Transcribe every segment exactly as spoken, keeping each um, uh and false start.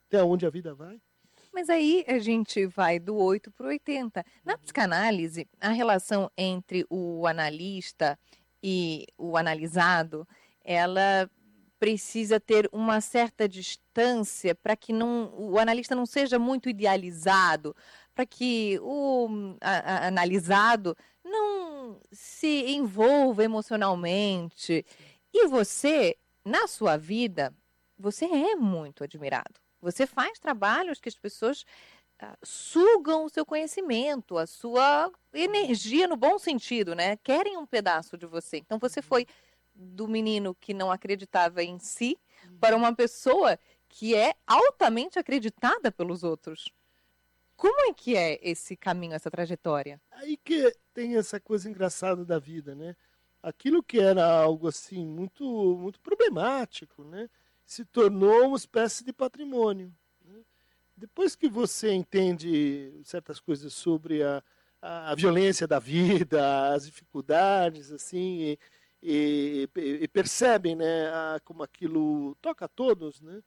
até onde a vida vai. Mas aí a gente vai do oito para o oitenta. Na psicanálise, a relação entre o analista e o analisado, ela precisa ter uma certa distância para que não, o analista não seja muito idealizado, para que o a, a, analisado não se envolva emocionalmente. E você, na sua vida, você é muito admirado. Você faz trabalhos que as pessoas ah, sugam o seu conhecimento, a sua energia no bom sentido, né? Querem um pedaço de você. Então você foi do menino que não acreditava em si para uma pessoa que é altamente acreditada pelos outros. Como é que é esse caminho, essa trajetória? Aí que tem essa coisa engraçada da vida, né? Aquilo que era algo assim muito muito problemático, né? Se tornou uma espécie de patrimônio. Né? Depois que você entende certas coisas sobre a, a, a violência da vida, as dificuldades, assim, e, e, e percebem, né, a, como aquilo toca a todos, né?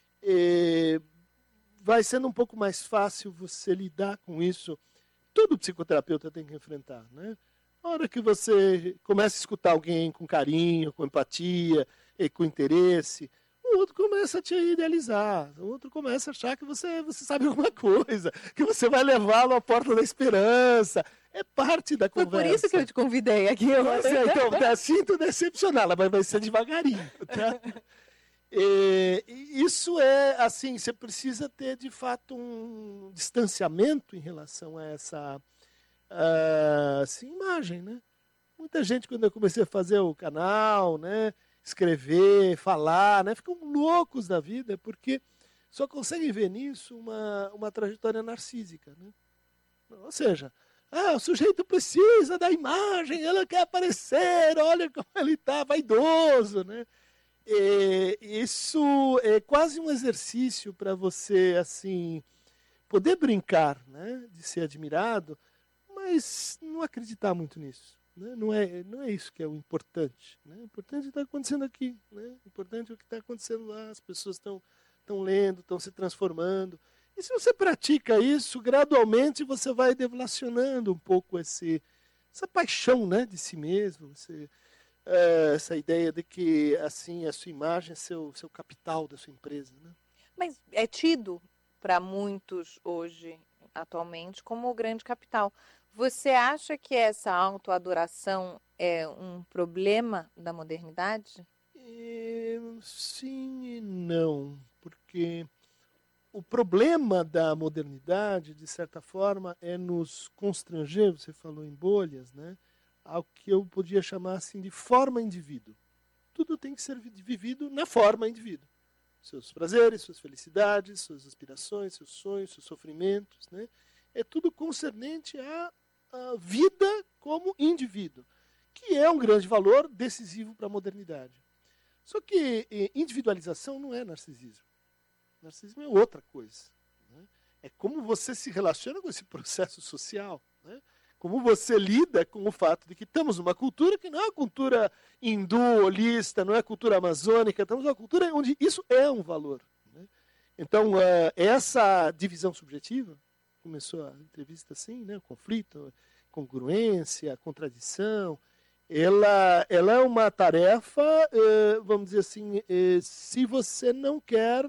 E vai sendo um pouco mais fácil você lidar com isso. Todo psicoterapeuta tem que enfrentar, né? A hora que você começa a escutar alguém com carinho, com empatia e com interesse, o outro começa a te idealizar, o outro começa a achar que você, você sabe alguma coisa, que você vai levá-lo à porta da esperança. É parte da Foi por isso que eu conversa. te convidei aqui Pois hoje. é, então, tá, sinto decepcioná-la, mas vai ser devagarinho, tá? E, e isso é, assim, você precisa ter, de fato, um distanciamento em relação a essa uh, assim, imagem, né? Muita gente, quando eu comecei a fazer o canal, né, escrever, falar, né, ficam loucos da vida, porque só conseguem ver nisso uma, uma trajetória narcísica, né? Ou seja, ah, o sujeito precisa da imagem, ele quer aparecer, olha como ele está, vaidoso, né? E isso é quase um exercício para você, assim, poder brincar, né, de ser admirado, mas não acreditar muito nisso. Né? Não, é, não é isso que é o importante. Né? O importante é o que está acontecendo aqui. Né? O importante é o que está acontecendo lá. As pessoas estão estão lendo, estão se transformando. E se você pratica isso, gradualmente você vai deflacionando um pouco esse, essa paixão, né, de si mesmo, esse, é, essa ideia de que assim a sua imagem é seu, seu capital da sua empresa. Né? Mas é tido para muitos hoje, atualmente, como o grande capital. Você acha que essa autoadoração é um problema da modernidade? E, sim e não, porque o problema da modernidade, de certa forma, é nos constranger, você falou em bolhas, né, ao que eu podia chamar assim de forma indivíduo. Tudo tem que ser vivido na forma indivíduo. Seus prazeres, suas felicidades, suas aspirações, seus sonhos, seus sofrimentos, né? É tudo concernente à, à vida como indivíduo, que é um grande valor decisivo para a modernidade. Só que individualização não é narcisismo. Narcisismo é outra coisa. Né? É como você se relaciona com esse processo social. Né? Como você lida com o fato de que estamos numa cultura que não é uma cultura hindu, holista, não é cultura amazônica, estamos numa cultura onde isso é um valor. Né? Então, uh, essa divisão subjetiva, começou a entrevista assim, né? O conflito, congruência, contradição, ela, ela é uma tarefa, uh, vamos dizer assim, uh, se você não quer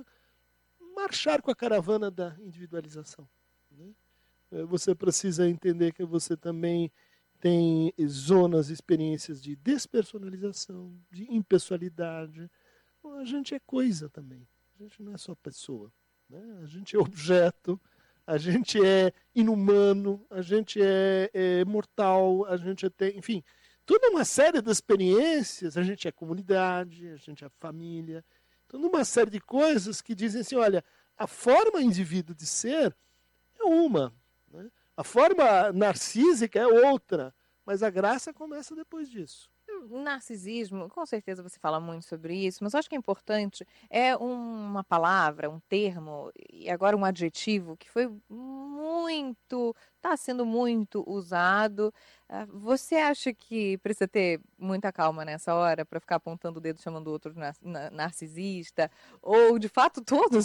marchar com a caravana da individualização. Né? Você precisa entender que você também tem zonas, experiências de despersonalização, de impessoalidade. A gente é coisa também. A gente não é só pessoa. Né? A gente é objeto, a gente é inumano, a gente é, é mortal, a gente é, enfim, toda uma série de experiências. A gente é comunidade, a gente é família. Então, uma série de coisas que dizem assim, olha, a forma indivíduo de ser é uma, né? A forma narcísica é outra, mas a graça começa depois disso. Narcisismo, com certeza você fala muito sobre isso, mas eu acho que é importante, é uma palavra, um termo, e agora um adjetivo que foi muito, está sendo muito usado. Você acha que precisa ter muita calma nessa hora para ficar apontando o dedo chamando o outro narcisista? Ou de fato todos